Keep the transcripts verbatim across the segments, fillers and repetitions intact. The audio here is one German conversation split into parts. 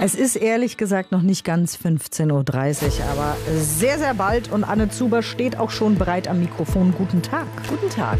Es ist ehrlich gesagt noch nicht ganz fünfzehn Uhr dreißig, aber sehr, sehr bald. Und Anne Zuber steht auch schon bereit am Mikrofon. Guten Tag. Guten Tag.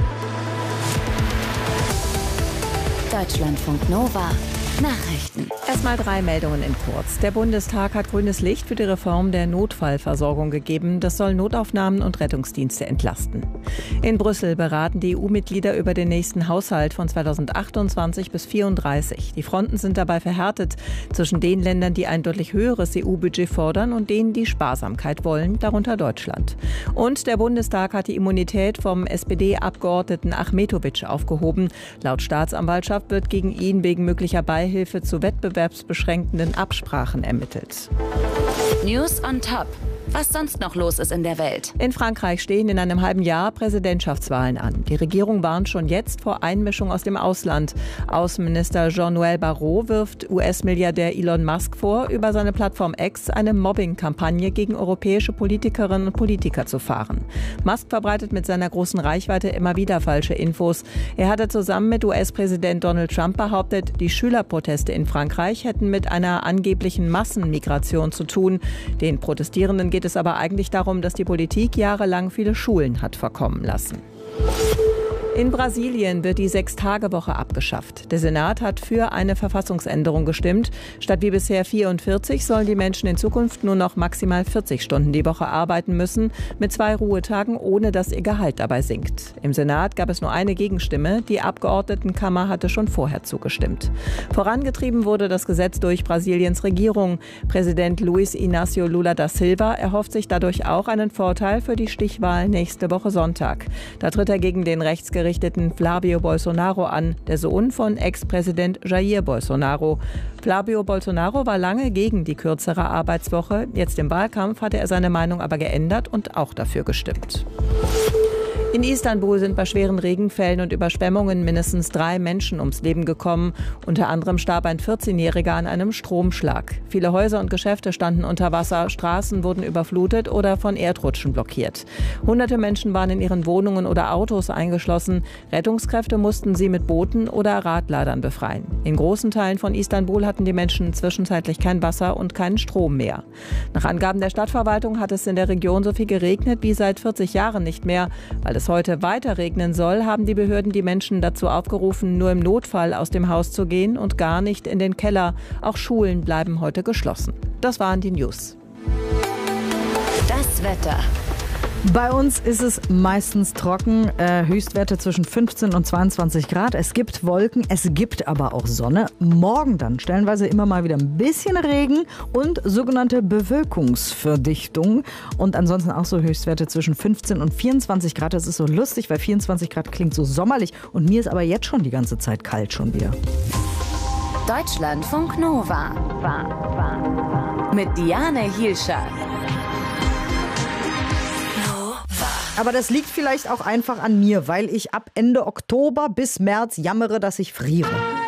Deutschlandfunk Nova. Nachrichten. Erstmal drei Meldungen in kurz. Der Bundestag hat grünes Licht für die Reform der Notfallversorgung gegeben. Das soll Notaufnahmen und Rettungsdienste entlasten. In Brüssel beraten die E U-Mitglieder über den nächsten Haushalt von zweitausendachtundzwanzig bis vierunddreißig. Die Fronten sind dabei verhärtet zwischen den Ländern, die ein deutlich höheres E U-Budget fordern, und denen, die Sparsamkeit wollen, darunter Deutschland. Und der Bundestag hat die Immunität vom S P D-Abgeordneten Achmetović aufgehoben. Laut Staatsanwaltschaft wird gegen ihn wegen möglicher Beihilfe Hilfe zu wettbewerbsbeschränkenden Absprachen ermittelt. News on Top. Was sonst noch los ist in der Welt. In Frankreich stehen in einem halben Jahr Präsidentschaftswahlen an. Die Regierung warnt schon jetzt vor Einmischung aus dem Ausland. Außenminister Jean-Noël Barrot wirft U S-Milliardär Elon Musk vor, über seine Plattform X eine Mobbing-Kampagne gegen europäische Politikerinnen und Politiker zu fahren. Musk verbreitet mit seiner großen Reichweite immer wieder falsche Infos. Er hatte zusammen mit U S-Präsident Donald Trump behauptet, die Schülerproteste in Frankreich hätten mit einer angeblichen Massenmigration zu tun. Den Protestierenden geht Es ist aber eigentlich darum, dass die Politik jahrelang viele Schulen hat verkommen lassen. In Brasilien wird die Sechs-Tage-Woche abgeschafft. Der Senat hat für eine Verfassungsänderung gestimmt. Statt wie bisher vierundvierzig sollen die Menschen in Zukunft nur noch maximal vierzig Stunden die Woche arbeiten müssen, mit zwei Ruhetagen, ohne dass ihr Gehalt dabei sinkt. Im Senat gab es nur eine Gegenstimme. Die Abgeordnetenkammer hatte schon vorher zugestimmt. Vorangetrieben wurde das Gesetz durch Brasiliens Regierung. Präsident Luiz Inácio Lula da Silva erhofft sich dadurch auch einen Vorteil für die Stichwahl nächste Woche Sonntag. Da tritt er gegen den rechtsgerichteten Flavio Bolsonaro an, der Sohn von Ex-Präsident Jair Bolsonaro. Flavio Bolsonaro war lange gegen die kürzere Arbeitswoche. Jetzt im Wahlkampf hatte er seine Meinung aber geändert und auch dafür gestimmt. In Istanbul sind bei schweren Regenfällen und Überschwemmungen mindestens drei Menschen ums Leben gekommen. Unter anderem starb ein vierzehnjähriger an einem Stromschlag. Viele Häuser und Geschäfte standen unter Wasser, Straßen wurden überflutet oder von Erdrutschen blockiert. Hunderte Menschen waren in ihren Wohnungen oder Autos eingeschlossen. Rettungskräfte mussten sie mit Booten oder Radladern befreien. In großen Teilen von Istanbul hatten die Menschen zwischenzeitlich kein Wasser und keinen Strom mehr. Nach Angaben der Stadtverwaltung hat es in der Region so viel geregnet wie seit vierzig Jahren nicht mehr. Weil es heute weiter regnen soll, haben die Behörden die Menschen dazu aufgerufen, nur im Notfall aus dem Haus zu gehen und gar nicht in den Keller. Auch Schulen bleiben heute geschlossen. Das waren die News. Das Wetter. Bei uns ist es meistens trocken, äh, Höchstwerte zwischen fünfzehn und zweiundzwanzig Grad. Es gibt Wolken, es gibt aber auch Sonne. Morgen dann stellenweise immer mal wieder ein bisschen Regen und sogenannte Bewölkungsverdichtung. Und ansonsten auch so Höchstwerte zwischen fünfzehn und vierundzwanzig Grad. Das ist so lustig, weil vierundzwanzig Grad klingt so sommerlich. Und mir ist aber jetzt schon die ganze Zeit kalt schon wieder. Deutschlandfunk Nova. Mit Diane Hielscher. Aber das liegt vielleicht auch einfach an mir, weil ich ab Ende Oktober bis März jammere, dass ich friere.